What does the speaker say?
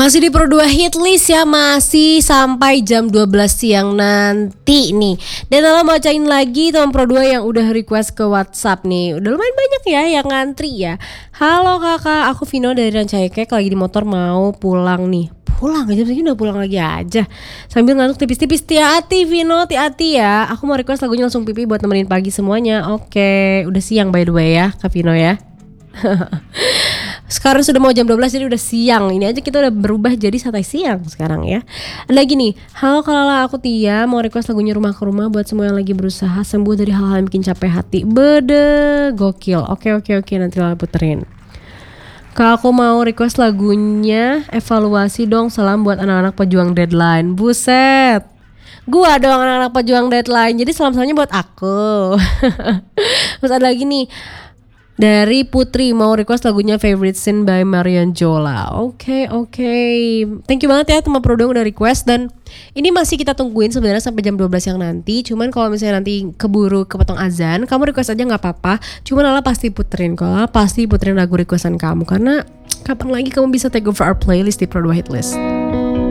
Masih di Pro 2 Hit List ya, masih sampai jam 12 siang nanti nih. Dan Lala bacain lagi teman Pro 2 yang udah request ke WhatsApp nih. Udah lumayan banyak ya yang ngantri ya. Halo kakak, aku Vino dari Rancaikek, lagi di motor mau pulang nih. Pulang aja, mungkin udah pulang lagi aja. Sambil ngantuk tipis-tipis, hati-hati Vino, hati-hati ya. Aku mau request lagunya Langsung Pipi buat nemenin pagi semuanya. Oke, udah siang by the way ya Kak Vino ya. Sekarang sudah mau jam 12 jadi udah siang. Ini aja kita udah berubah jadi santai siang sekarang ya. Ada lagi nih. Halo Kalala, aku Tia, mau request lagunya Rumah ke Rumah buat semua yang lagi berusaha sembuh dari hal-hal yang bikin capek hati. Bede, gokil. Oke, nanti Lala puterin. Kak, aku mau request lagunya Evaluasi dong, salam buat anak-anak pejuang deadline. Buset, gua dong anak-anak pejuang deadline. Jadi salam-salamnya buat aku. Terus ada lagi nih dari Putri, mau request lagunya Favorite Scene by Marian Jola. Oke. Thank you banget ya teman Pro udah request. Dan ini masih kita tungguin sebenarnya sampai jam 12 yang nanti. Cuman kalau misalnya nanti keburu kepotong azan, kamu request aja gak apa-apa. Cuman Lala pasti puterin. Kalau Lala pasti puterin lagu requestan kamu, karena kapan lagi kamu bisa take over our playlist di Pro 2 Hit List.